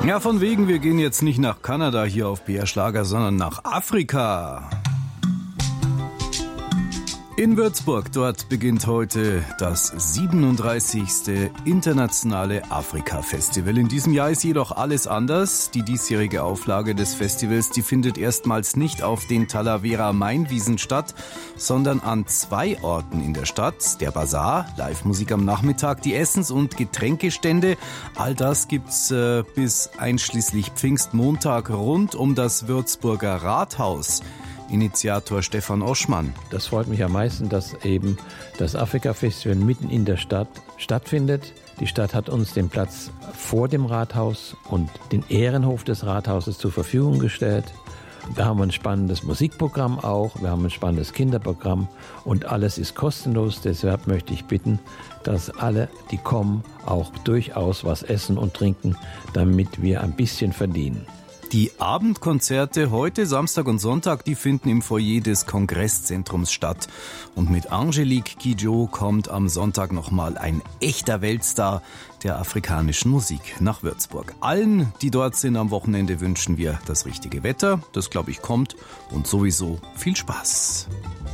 Ja, von wegen, wir gehen jetzt nicht nach Kanada hier auf BR Schlager, sondern nach Afrika. In Würzburg, dort beginnt heute das 37. Internationale Afrika-Festival. In diesem Jahr ist jedoch alles anders. Die diesjährige Auflage des Festivals, die findet erstmals nicht auf den Talavera Mainwiesen statt, sondern an 2 Orten in der Stadt. Der Bazar, Live-Musik am Nachmittag, die Essens- und Getränkestände. All das gibt's bis einschließlich Pfingstmontag rund um das Würzburger Rathaus. Initiator Stefan Oschmann. Das freut mich am meisten, dass eben das Afrika-Festival mitten in der Stadt stattfindet. Die Stadt hat uns den Platz vor dem Rathaus und den Ehrenhof des Rathauses zur Verfügung gestellt. Da haben wir ein spannendes Musikprogramm auch, wir haben ein spannendes Kinderprogramm und alles ist kostenlos. Deshalb möchte ich bitten, dass alle, die kommen, auch durchaus was essen und trinken, damit wir ein bisschen verdienen. Die Abendkonzerte heute, Samstag und Sonntag, die finden im Foyer des Kongresszentrums statt. Und mit Angelique Kidjo kommt am Sonntag nochmal ein echter Weltstar der afrikanischen Musik nach Würzburg. Allen, die dort sind am Wochenende, wünschen wir das richtige Wetter. Das, glaube ich, kommt. Und sowieso viel Spaß.